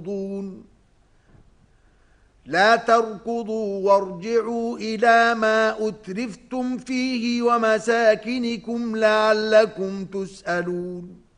لا تركضوا وارجعوا إلى ما أترفتم فيه ومساكنكم لعلكم تسألون